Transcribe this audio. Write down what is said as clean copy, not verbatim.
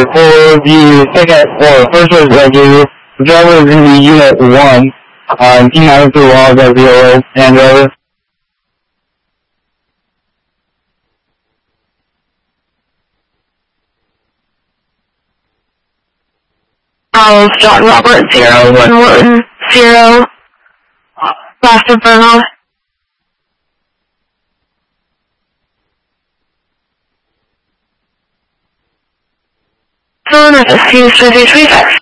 for the second or first rescue, the driver is in the Unit 1, T9 through all the 0, and driver. John Robert 011 0, last Inferno. Phone FSC 3335.